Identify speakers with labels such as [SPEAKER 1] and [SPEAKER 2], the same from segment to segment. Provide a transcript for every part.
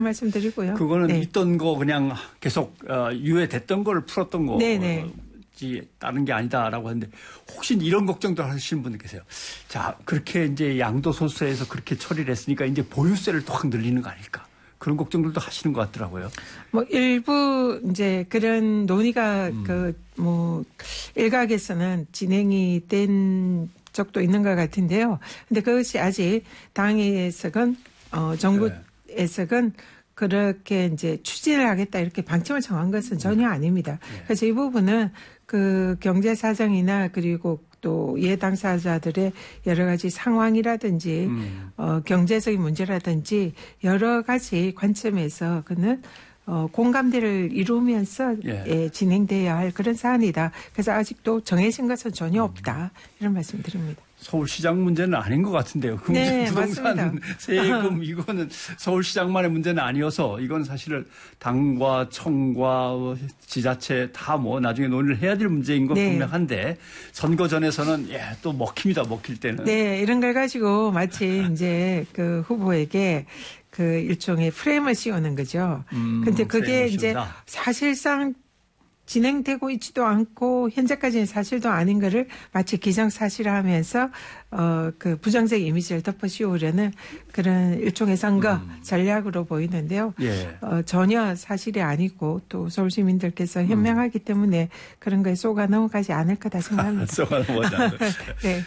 [SPEAKER 1] 말씀드리고요.
[SPEAKER 2] 그거는
[SPEAKER 1] 네.
[SPEAKER 2] 있던 거 그냥 계속 유예됐던 거를 풀었던 거.
[SPEAKER 1] 네네.
[SPEAKER 2] 다른 게 아니다라고 하는데 혹시 이런 걱정도 하시는 분들 계세요. 자, 그렇게 이제 양도소득세에서 그렇게 처리를 했으니까 이제 보유세를 또 확 늘리는 거 아닐까? 그런 걱정들도 하시는 것 같더라고요.
[SPEAKER 1] 뭐 일부 이제 그런 논의가 일각에서는 진행이 된 적도 있는 것 같은데요. 근데 그것이 아직 당에서건 정부에서건 그렇게 이제 추진을 하겠다 이렇게 방침을 정한 것은 전혀 아닙니다. 그래서 이 부분은 그 경제 사정이나 그리고 또 이해 당사자들의 여러 가지 상황이라든지 경제적인 문제라든지 여러 가지 관점에서 그는 공감대를 이루면서 진행돼야 할 그런 사안이다. 그래서 아직도 정해진 것은 전혀 없다. 이런 말씀 드립니다.
[SPEAKER 2] 서울시장 문제는 아닌 것 같은데요.
[SPEAKER 1] 네,
[SPEAKER 2] 부동산
[SPEAKER 1] 맞습니다.
[SPEAKER 2] 세금 이거는 서울시장만의 문제는 아니어서 이건 사실은 당과 청과 지자체 다 뭐 나중에 논의를 해야 될 문제인 건 분명한데 선거 전에서는 또 먹힙니다. 먹힐 때는.
[SPEAKER 1] 네, 이런 걸 가지고 마치 이제 그 후보에게 그 일종의 프레임을 씌우는 거죠. 근데 그게 이제 사실상 진행되고 있지도 않고 현재까지는 사실도 아닌 거를 마치 기정사실화하면서 그 부정적 이미지를 덮어씌우려는 그런 일종의 선거 전략으로 보이는데요. 전혀 사실이 아니고 또 서울 시민들께서 현명하기 때문에 그런 거에 쏘가 넘어가지 않을 거다 생각합니다.
[SPEAKER 2] 쏘가 넘어가지 않을 거다.
[SPEAKER 1] 네.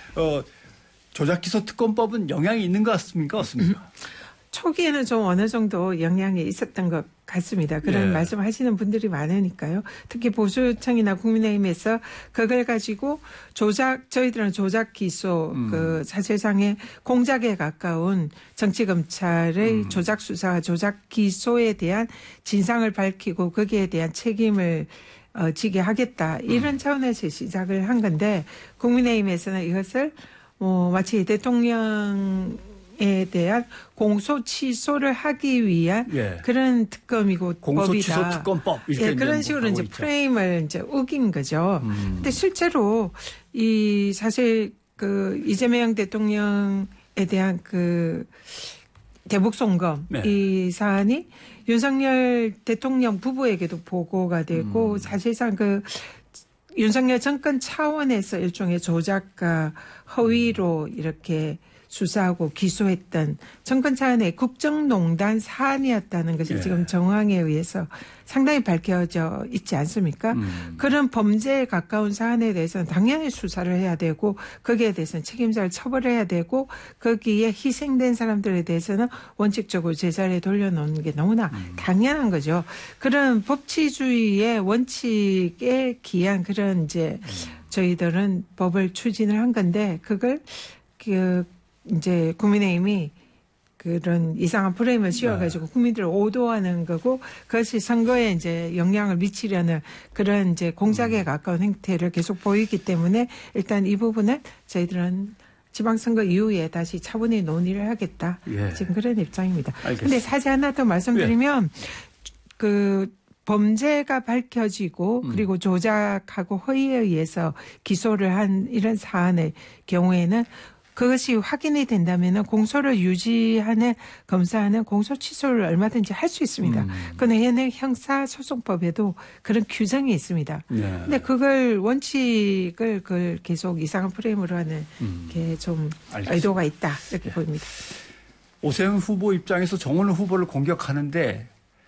[SPEAKER 2] 조작기소 특검법은 영향이 있는 것 같습니까? 없습니까?
[SPEAKER 1] 초기에는 좀 어느 정도 영향이 있었던 것 같습니다. 그런 말씀하시는 분들이 많으니까요. 특히 보수청이나 국민의힘에서 그걸 가지고 저희들은 조작 기소, 그 사실상의 공작에 가까운 정치검찰의 조작 수사와 조작 기소에 대한 진상을 밝히고 거기에 대한 책임을 지게 하겠다. 이런 차원에서 시작을 한 건데 국민의힘에서는 이것을 마치 대통령에 대한 공소 취소를 하기 위한 그런 특검이고
[SPEAKER 2] 공소
[SPEAKER 1] 법이다.
[SPEAKER 2] 취소 특검법 이렇게
[SPEAKER 1] 그런 식으로 이제 프레임을 이제 우긴 거죠. 근데 실제로 이 사실 그 이재명 대통령에 대한 그 대북 송금 이 사안이 윤석열 대통령 부부에게도 보고가 되고 사실상 그 윤석열 정권 차원에서 일종의 조작과 허위로 이렇게 수사하고 기소했던 정권 차원의 국정농단 사안이었다는 것이 지금 정황에 의해서 상당히 밝혀져 있지 않습니까? 그런 범죄에 가까운 사안에 대해서는 당연히 수사를 해야 되고 거기에 대해서는 책임자를 처벌해야 되고 거기에 희생된 사람들에 대해서는 원칙적으로 제자리에 돌려놓는 게 너무나 당연한 거죠. 그런 법치주의의 원칙에 기한 그런 이제 저희들은 법을 추진을 한 건데 그걸 이제 국민의힘이 그런 이상한 프레임을 씌워가지고 국민들을 오도하는 거고 그것이 선거에 이제 영향을 미치려는 그런 이제 공작에 가까운 행태를 계속 보이기 때문에 일단 이 부분은 저희들은 지방선거 이후에 다시 차분히 논의를 하겠다. 지금 그런 입장입니다. 그런데 사실 하나 더 말씀드리면 그 범죄가 밝혀지고 그리고 조작하고 허위에 의해서 기소를 한 이런 사안의 경우에는 그것이 확인이 된다면 공소를 유지하는 검사는 공소 취소를 얼마든지 할 수 있습니다. 그런데 현행 형사소송법에도 그런 규정이 있습니다. 그런데 그걸 원칙을 그걸 계속 이상한 프레임으로 하는 게 좀 의도가 있다 이렇게 보입니다.
[SPEAKER 2] 오세훈 후보 입장에서 정원 후보를 공격하는데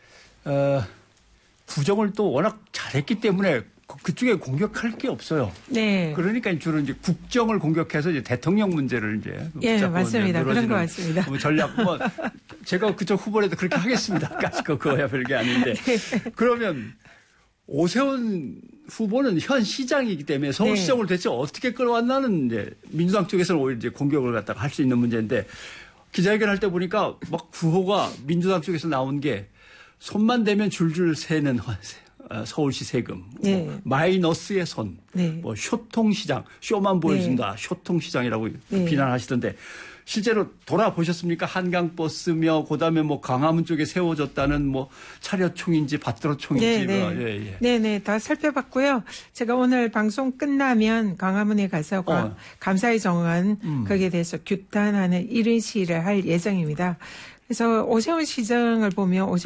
[SPEAKER 2] 부정을 또 워낙 잘했기 때문에 그쪽에 공격할 게 없어요.
[SPEAKER 1] 네.
[SPEAKER 2] 그러니까 주로 이제 국정을 공격해서 이제 대통령 문제를 이제
[SPEAKER 1] 맞습니다. 그런 것 같습니다.
[SPEAKER 2] 전략 제가 그쪽 후보라도 그렇게 하겠습니다. 그거야 별게 아닌데. 그러면 오세훈 후보는 현 시장이기 때문에 서울시장을 대체 어떻게 끌어왔나는 이제 민주당 쪽에서는 오히려 이제 공격을 갖다가 할 수 있는 문제인데 기자회견 할 때 보니까 막 구호가 민주당 쪽에서 나온 게 손만 대면 줄줄 새는 서울시 세금, 마이너스의 손, 뭐 쇼통시장, 쇼만 보여준다, 쇼통시장이라고 비난하시던데 실제로 돌아보셨습니까? 한강버스며 그다음에 뭐 강화문 쪽에 세워졌다는 뭐 차려총인지 밭들어총인지
[SPEAKER 1] 네네 다 살펴봤고요. 제가 오늘 방송 끝나면 강화문에 가서 감사의 정원 거기에 대해서 규탄하는 1인 시위를 할 예정입니다. 그래서 오세훈 시장을 보면